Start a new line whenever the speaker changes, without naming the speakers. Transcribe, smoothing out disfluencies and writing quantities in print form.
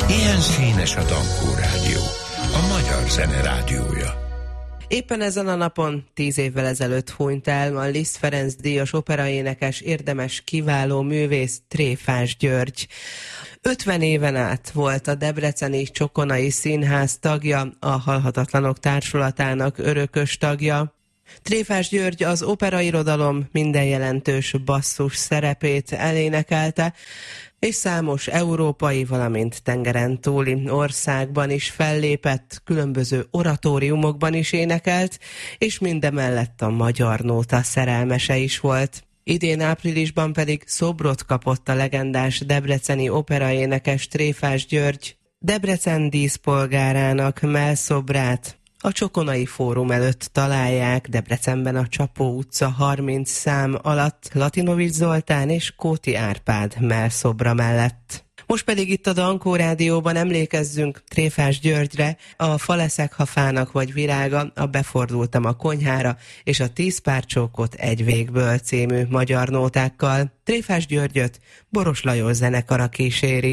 Ilyen színes a Dankó Rádió, a magyar zene rádiója.
Éppen ezen a napon 10 évvel ezelőtt hunyt el a Liszt Ferenc díjas operaénekes, érdemes, kiváló művész Tréfás György. 50 éven át volt a debreceni Csokonai Színház tagja, a Halhatatlanok Társulatának örökös tagja. Tréfás György az operairodalom minden jelentős basszus szerepét elénekelte, és számos európai, valamint tengeren túli országban is fellépett, különböző oratóriumokban is énekelt, és mindemellett a magyar nóta szerelmese is volt. Idén áprilisban pedig szobrot kapott a legendás debreceni operaénekes Tréfás György. Debrecen díszpolgárának mellszobrát a Csokonai Fórum előtt találják, Debrecenben a Csapó utca 30 szám alatt Latinovics Zoltán és Kóti Árpád mellszobra mellett. Most pedig itt a Dankó Rádióban emlékezzünk Tréfás Györgyre, a Fa leszek, ha fának vagy virága, a Befordultam a konyhára és a 10 pár csókot egy végből című magyar nótákkal. Tréfás Györgyöt Boros Lajos zenekara kíséri.